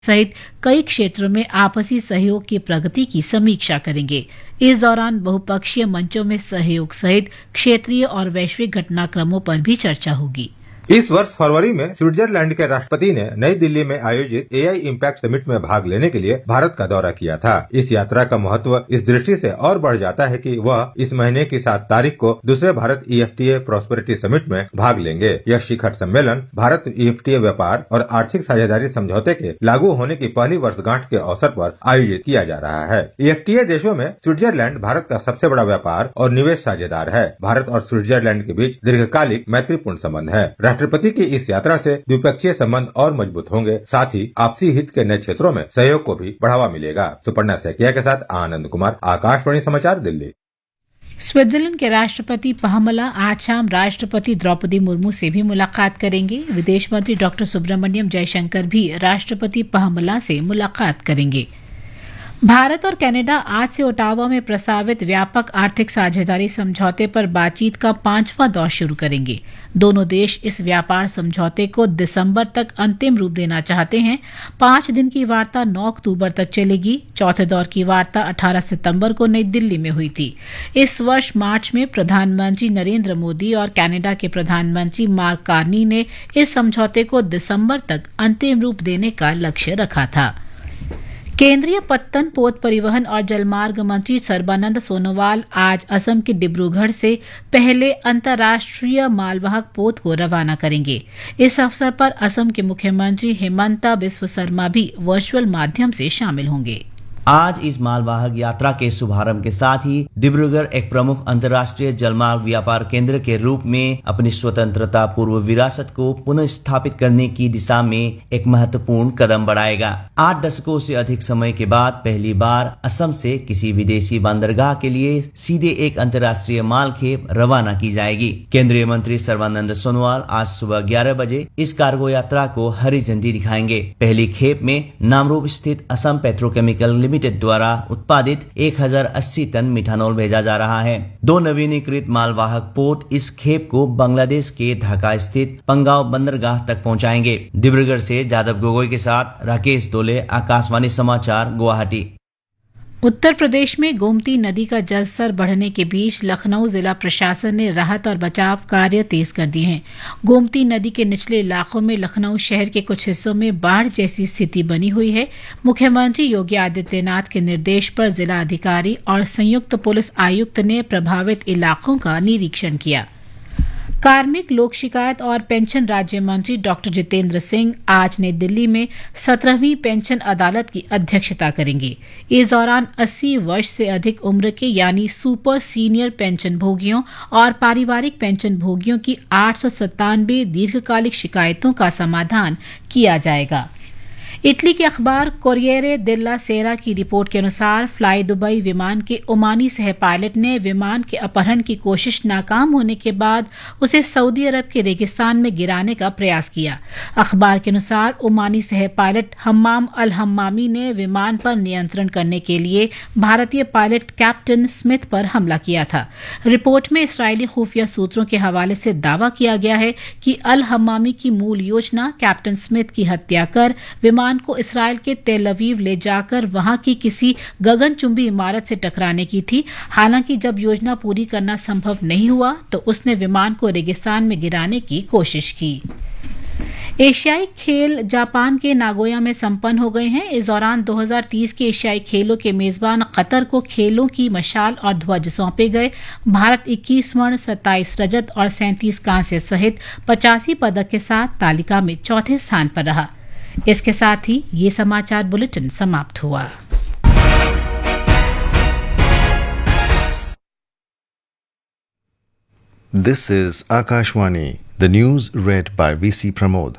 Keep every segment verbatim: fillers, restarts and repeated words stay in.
सहित कई क्षेत्रों में आपसी सहयोग की प्रगति की समीक्षा करेंगे। इस दौरान बहुपक्षीय मंचों में सहयोग सहित क्षेत्रीय और वैश्विक घटनाक्रमों पर भी चर्चा होगी। इस वर्ष फरवरी में स्विट्जरलैंड के राष्ट्रपति ने नई दिल्ली में आयोजित एआई इम्पैक्ट समिट में भाग लेने के लिए भारत का दौरा किया था। इस यात्रा का महत्व इस दृष्टि से और बढ़ जाता है कि वह इस महीने की सात तारीख को दूसरे भारत ईएफटीए प्रॉस्पेरिटी समिट में भाग लेंगे। यह शिखर सम्मेलन भारत ईएफटीए व्यापार और आर्थिक साझेदारी समझौते के लागू होने की पहली वर्षगांठ के अवसर पर आयोजित किया जा रहा है। ईएफटीए देशों में स्विट्जरलैंड भारत का सबसे बड़ा व्यापार और निवेश साझेदार है। भारत और स्विट्जरलैंड के बीच दीर्घकालिक मैत्रीपूर्ण संबंध है। राष्ट्रपति की इस यात्रा से द्विपक्षीय संबंध और मजबूत होंगे, साथ ही आपसी हित के नए क्षेत्रों में सहयोग को भी बढ़ावा मिलेगा। सुपर्णा सैकिया के साथ आनंद कुमार, आकाशवाणी समाचार, दिल्ली। स्विट्जरलैंड के राष्ट्रपति पहमला आज शाम राष्ट्रपति द्रौपदी मुर्मू से भी मुलाकात करेंगे। विदेश मंत्री डॉक्टर सुब्रमण्यम जयशंकर भी राष्ट्रपति पहमला से मुलाकात करेंगे। भारत और कनाडा आज से ओटावा में प्रस्तावित व्यापक आर्थिक साझेदारी समझौते पर बातचीत का पांचवा दौर शुरू करेंगे। दोनों देश इस व्यापार समझौते को दिसंबर तक अंतिम रूप देना चाहते हैं। पांच दिन की वार्ता नौ अक्टूबर तक चलेगी। चौथे दौर की वार्ता अठारह सितंबर को नई दिल्ली में हुई थी। इस वर्ष मार्च में प्रधानमंत्री नरेंद्र मोदी और कनाडा के प्रधानमंत्री मार्क कार्नी ने इस समझौते को दिसंबर तक अंतिम रूप देने का लक्ष्य रखा था। केंद्रीय पत्तन, पोत परिवहन और जलमार्ग मंत्री सर्बानंद सोनोवाल आज असम के डिब्रूगढ़ से पहले अंतर्राष्ट्रीय मालवाहक पोत को रवाना करेंगे। इस अवसर पर असम के मुख्यमंत्री हेमंता बिस्व शर्मा भी वर्चुअल माध्यम से शामिल होंगे। आज इस मालवाहक यात्रा के शुभारंभ के साथ ही डिब्रूगढ़ एक प्रमुख अंतर्राष्ट्रीय जलमार्ग व्यापार केंद्र के रूप में अपनी स्वतंत्रता पूर्व विरासत को पुनः स्थापित करने की दिशा में एक महत्वपूर्ण कदम बढ़ाएगा। आठ दशकों से अधिक समय के बाद पहली बार असम से किसी विदेशी बंदरगाह के लिए सीधे एक अंतर्राष्ट्रीय माल खेप रवाना की जाएगी। केंद्रीय मंत्री सर्बानंद सोनोवाल आज सुबह ग्यारह बजे इस कार्गो यात्रा को हरी झंडी दिखाएंगे। पहली खेप में नामरूप स्थित असम पेट्रोकेमिकल लिमिटेड द्वारा उत्पादित एक हजार अस्सी टन मिथानॉल भेजा जा रहा है। दो नवीनीकृत मालवाहक पोत इस खेप को बांग्लादेश के ढाका स्थित पंगाव बंदरगाह तक पहुंचाएंगे। डिब्रूगढ़ से जादव गोगोई के साथ राकेश दोले, आकाशवाणी समाचार, गुवाहाटी। उत्तर प्रदेश में गोमती नदी का जलस्तर बढ़ने के बीच लखनऊ जिला प्रशासन ने राहत और बचाव कार्य तेज कर दिए हैं। गोमती नदी के निचले इलाकों में लखनऊ शहर के कुछ हिस्सों में बाढ़ जैसी स्थिति बनी हुई है। मुख्यमंत्री योगी आदित्यनाथ के निर्देश पर जिला अधिकारी और संयुक्त पुलिस आयुक्त ने प्रभावित इलाकों का निरीक्षण किया। कार्मिक, लोक शिकायत और पेंशन राज्य मंत्री डॉक्टर जितेंद्र सिंह आज नई दिल्ली में सत्रहवीं पेंशन अदालत की अध्यक्षता करेंगे। इस दौरान अस्सी वर्ष से अधिक उम्र के यानी सुपर सीनियर पेंशन भोगियों और पारिवारिक पेंशन भोगियों की आठ सौ सत्तानवे दीर्घकालिक शिकायतों का समाधान किया जाएगा। इटली के अखबार कोरियरे देल्ला सेरा की रिपोर्ट के अनुसार फ्लाई दुबई विमान के ओमानी सह पायलट ने विमान के अपहरण की कोशिश नाकाम होने के बाद उसे सऊदी अरब के रेगिस्तान में गिराने का प्रयास किया। अखबार के अनुसार ओमानी सह पायलट हम्माम अल हम्मामी ने विमान पर नियंत्रण करने के लिए भारतीय पायलट कैप्टन स्मिथ पर हमला किया था। रिपोर्ट में इस्राएली खुफिया सूत्रों के हवाले से दावा किया गया है कि अल हम्मामी की मूल योजना कैप्टन स्मिथ की हत्या कर विमान को इसराइल के तेल अवीव ले जाकर वहां की किसी गगनचुंबी इमारत से टकराने की थी। हालांकि जब योजना पूरी करना संभव नहीं हुआ तो उसने विमान को रेगिस्तान में गिराने की कोशिश की। एशियाई खेल जापान के नागोया में संपन्न हो गए हैं। इस दौरान दो हज़ार तीस के एशियाई खेलों के मेजबान कतर को खेलों की मशाल और ध्वज सौंपे गए। भारत इक्कीस स्वर्ण, सत्ताईस रजत और सैंतीस कांस्य सहित पचासी पदक के साथ तालिका में चौथे स्थान पर रहा। इसके साथ ही ये समाचार बुलेटिन समाप्त हुआ। This is Akashwani, the news read by V C Pramod.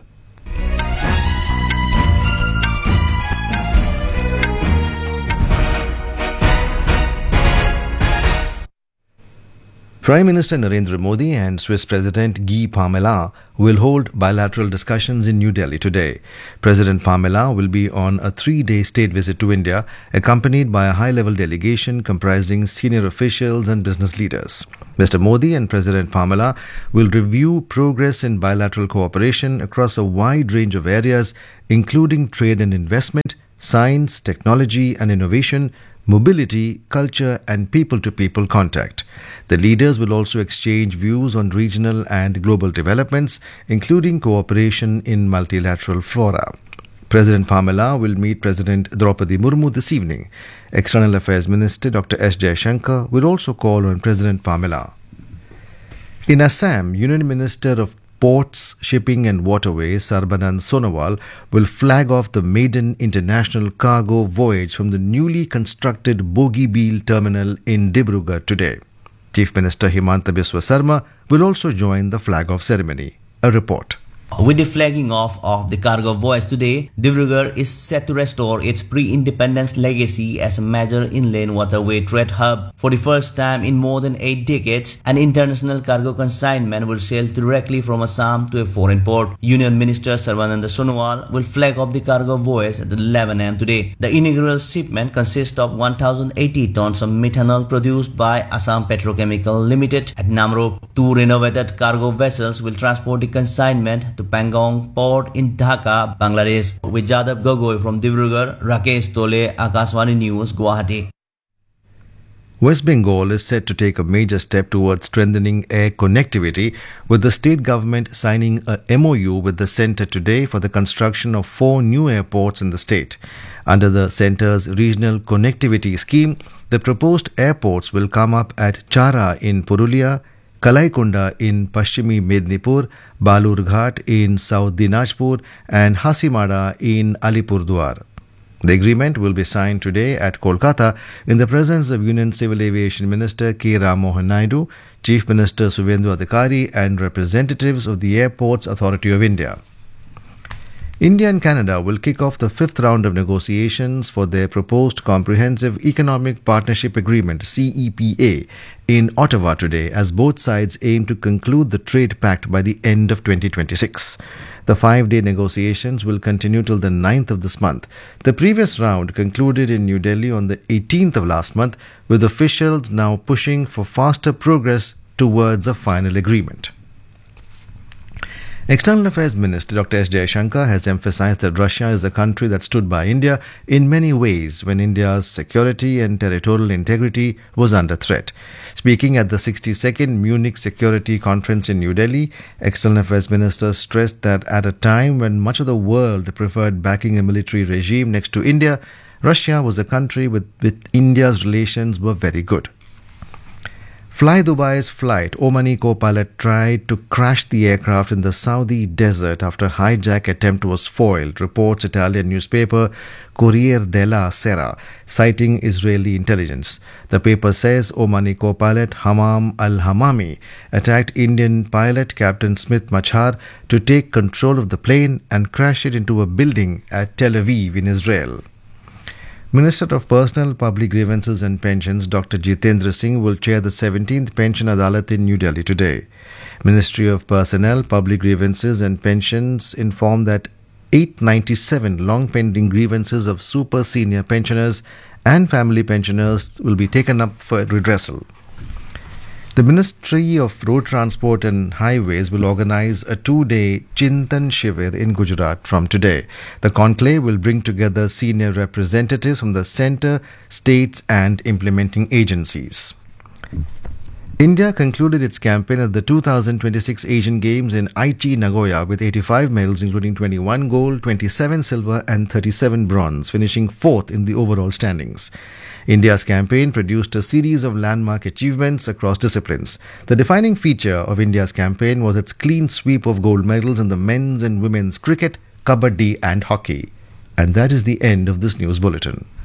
Prime Minister Narendra Modi and Swiss President Guy Parmelin will hold bilateral discussions in New Delhi today. President Parmelin will be on a three-day state visit to India, accompanied by a high-level delegation comprising senior officials and business leaders. Mister Modi and President Pamela will review progress in bilateral cooperation across a wide range of areas, including trade and investment, science, technology and innovation, mobility, culture and people-to-people contact. The leaders will also exchange views on regional and global developments, including cooperation in multilateral fora. President Pamela will meet President Draupadi Murmu this evening. External Affairs Minister Doctor S. Jaishankar will also call on President Pamela. In Assam, Union Minister of Ports, Shipping and Waterways Sarbanand Sonowal will flag off the maiden international cargo voyage from the newly constructed Bogibeel terminal in Dibrugarh today. Chief Minister Himanta Biswa Sarma will also join the flag-off ceremony. A report. With the flagging off of the cargo voyage today, Dibrugarh is set to restore its pre-independence legacy as a major inland waterway trade hub. For the first time in more than eight decades, an international cargo consignment will sail directly from Assam to a foreign port. Union Minister Sarbanand Sonowal will flag off the cargo voyage at eleven a m today. The inaugural shipment consists of one thousand eighty tons of methanol produced by Assam Petrochemical Limited at Namrup. Two renovated cargo vessels will transport the consignment to Pangong Port in Dhaka, Bangladesh. With Jadav Gogoi from Dibrugarh, Rakesh Tole, Akashvani News, Guwahati. West Bengal is set to take a major step towards strengthening air connectivity, with the state government signing a M O U with the centre today for the construction of four new airports in the state. Under the centre's regional connectivity scheme, the proposed airports will come up at Chara in Purulia, Kalaikonda in Paschimi Mednipur, Balurghat in South Dinajpur and Hasimada in Alipurduar. The agreement will be signed today at Kolkata in the presence of Union Civil Aviation Minister K. Ram Mohan Naidu, Chief Minister Suvendu Adhikari and representatives of the Airports Authority of India. India and Canada will kick off the fifth round of negotiations for their proposed Comprehensive Economic Partnership Agreement C E P A in Ottawa today, as both sides aim to conclude the trade pact by the end of twenty twenty-six. The five-day negotiations will continue till the ninth of this month. The previous round concluded in New Delhi on the eighteenth of last month, with officials now pushing for faster progress towards a final agreement. External Affairs Minister Doctor S. Jaishankar has emphasized that Russia is a country that stood by India in many ways when India's security and territorial integrity was under threat. Speaking at the sixty-second Munich Security Conference in New Delhi, External Affairs Minister stressed that at a time when much of the world preferred backing a military regime next to India, Russia was a country with, with India's relations were very good. Fly Dubai's flight Omani co-pilot tried to crash the aircraft in the Saudi desert after hijack attempt was foiled, reports Italian newspaper Corriere della Sera, citing Israeli intelligence. The paper says Omani co-pilot Hamam al-Hamami attacked Indian pilot Captain Smith Machar to take control of the plane and crash it into a building at Tel Aviv in Israel. Minister of Personal, Public Grievances and Pensions Doctor Jitendra Singh will chair the seventeenth Pension Adalat in New Delhi today. Ministry of Personnel, Public Grievances and Pensions informed that eight hundred ninety-seven long-pending grievances of super senior pensioners and family pensioners will be taken up for redressal. The Ministry of Road Transport and Highways will organize a two-day Chintan Shivir in Gujarat from today. The conclave will bring together senior representatives from the centre, states and implementing agencies. India concluded its campaign at the two thousand twenty-six Asian Games in Aichi, Nagoya with eighty-five medals including twenty-one gold, twenty-seven silver and thirty-seven bronze, finishing fourth in the overall standings. India's campaign produced a series of landmark achievements across disciplines. The defining feature of India's campaign was its clean sweep of gold medals in the men's and women's cricket, kabaddi and hockey. And that is the end of this news bulletin.